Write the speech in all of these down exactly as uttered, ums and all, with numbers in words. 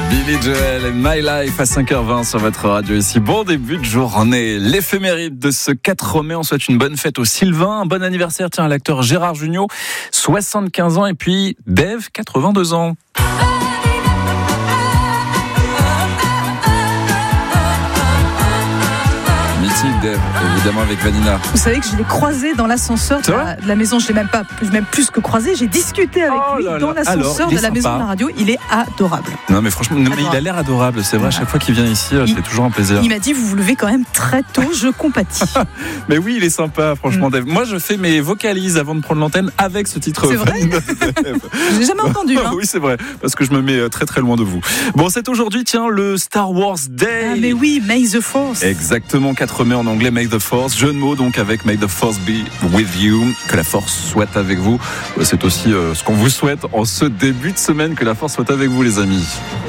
Billy Joel et My Life à cinq heures vingt sur votre radio ici. Bon début de journée. L'éphéméride de ce quatre mai. On souhaite une bonne fête aux Sylvain. Un bon anniversaire, tiens, à l'acteur Gérard Jugnot, soixante-quinze ans. Et puis Dave, quatre-vingt-deux ans. Dave, évidemment avec Vanina. Vous savez que je l'ai croisé dans l'ascenseur de la, de la maison. Je l'ai même pas, même plus que croisé. J'ai discuté avec oh lui là dans là. l'ascenseur Alors, de la sympa. maison de la radio. Il est adorable. Non mais franchement, non, mais il a l'air adorable. C'est vrai, à chaque fois qu'il vient ici, il, c'est toujours un plaisir. Il m'a dit, vous vous levez quand même très tôt. Je compatis. Mais oui, il est sympa, franchement, mm. Dave. Moi, je fais mes vocalises avant de prendre l'antenne avec ce titre. C'est vrai. J'ai jamais entendu. Hein. Oui, c'est vrai, parce que je me mets très très loin de vous. Bon, c'est aujourd'hui, tiens, le Star Wars Day. Ah, mais oui, May the Force. Exactement, quatre mai en anglais, May the Force. Jeu de mots donc avec May the Force be with you. Que la force soit avec vous. C'est aussi euh, ce qu'on vous souhaite en ce début de semaine. Que la force soit avec vous, les amis.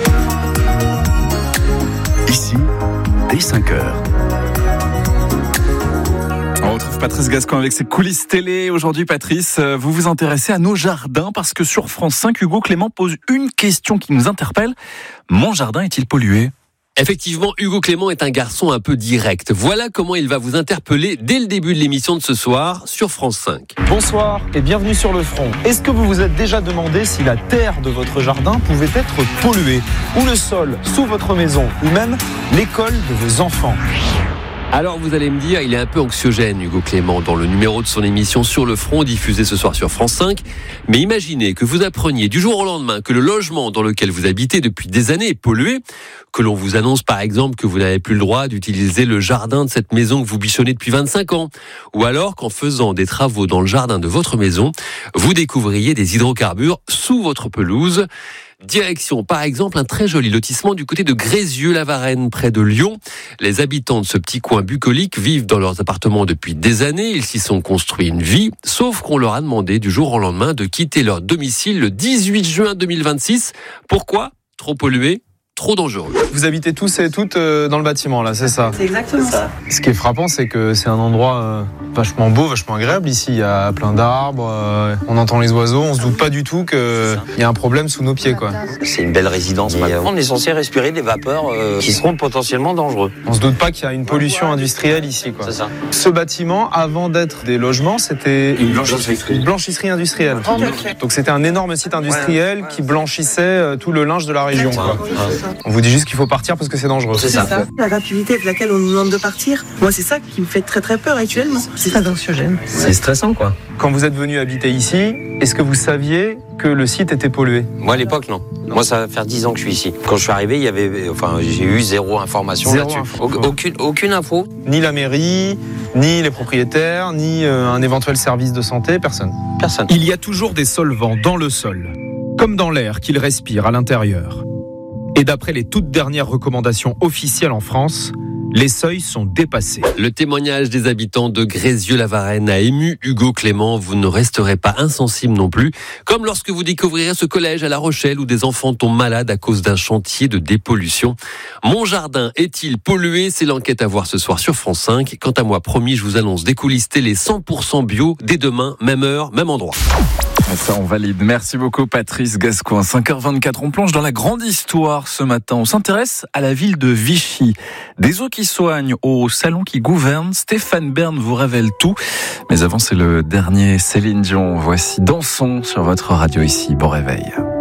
Ici, dès cinq heures. On retrouve Patrice Gascon avec ses coulisses télé. Aujourd'hui, Patrice, vous vous intéressez à nos jardins parce que sur France cinq, Hugo Clément pose une question qui nous interpelle. Mon jardin est-il pollué ? Effectivement, Hugo Clément est un garçon un peu direct. Voilà comment il va vous interpeller dès le début de l'émission de ce soir sur France cinq. Bonsoir et bienvenue sur Le Front. Est-ce que vous vous êtes déjà demandé si la terre de votre jardin pouvait être polluée, ou le sol sous votre maison, ou même l'école de vos enfants ? Alors vous allez me dire, il est un peu anxiogène Hugo Clément dans le numéro de son émission Sur le Front diffusé ce soir sur France cinq. Mais imaginez que vous appreniez du jour au lendemain que le logement dans lequel vous habitez depuis des années est pollué, que l'on vous annonce par exemple que vous n'avez plus le droit d'utiliser le jardin de cette maison que vous bichonnez depuis vingt-cinq ans, ou alors qu'en faisant des travaux dans le jardin de votre maison, vous découvriez des hydrocarbures sous votre pelouse. Direction, par exemple, un très joli lotissement du côté de Grézieux-la-Varenne, près de Lyon. Les habitants de ce petit coin bucolique vivent dans leurs appartements depuis des années. Ils s'y sont construits une vie, sauf qu'on leur a demandé du jour au lendemain de quitter leur domicile le dix-huit juin deux mille vingt-six. Pourquoi ? Trop pollué ? Trop dangereux. Vous habitez tous et toutes dans le bâtiment, là, c'est ça ? C'est exactement ça. Ce qui est frappant, c'est que c'est un endroit vachement beau, vachement agréable. Ici, il y a plein d'arbres, on entend les oiseaux, on se doute pas du tout qu'il y a un problème sous nos pieds, quoi. C'est une belle résidence. Et on est censé respirer des vapeurs euh, qui seront potentiellement dangereux. On se doute pas qu'il y a une pollution industrielle ici, quoi. C'est ça. Ce bâtiment, avant d'être des logements, c'était une blanchisserie, une blanchisserie industrielle. Donc c'était un énorme site industriel qui blanchissait tout le linge de la région, quoi. On vous dit juste qu'il faut partir parce que c'est dangereux. C'est ça. ça. La rapidité avec laquelle on nous demande de partir, moi c'est ça qui me fait très très peur actuellement. C'est très anxiogène. C'est stressant, quoi. Quand vous êtes venu habiter ici, est-ce que vous saviez que le site était pollué ? Moi à l'époque non. non. Moi ça va faire dix ans que je suis ici. Quand je suis arrivé, il y avait, enfin j'ai eu zéro information zéro là-dessus. Info. Aucune, aucune info. Ni la mairie, ni les propriétaires, ni euh, un éventuel service de santé, personne. Personne. Il y a toujours des solvants dans le sol, comme dans l'air qu'il respire à l'intérieur. Et d'après les toutes dernières recommandations officielles en France, les seuils sont dépassés. Le témoignage des habitants de Grézieux-la-Varenne a ému Hugo Clément. Vous ne resterez pas insensible non plus, comme lorsque vous découvrirez ce collège à La Rochelle où des enfants tombent malades à cause d'un chantier de dépollution. Mon jardin est-il pollué ? C'est l'enquête à voir ce soir sur France cinq. Quant à moi, promis, je vous annonce des coulisses télé cent pour cent bio dès demain, même heure, même endroit. Ça, on valide. Merci beaucoup, Patrice Gascon. À cinq heures vingt-quatre, on plonge dans la grande histoire ce matin. On s'intéresse à la ville de Vichy. Des eaux qui soignent au salon qui gouverne. Stéphane Bern vous révèle tout. Mais avant, c'est le dernier Céline Dion. Voici Dansons sur votre radio ici. Bon réveil.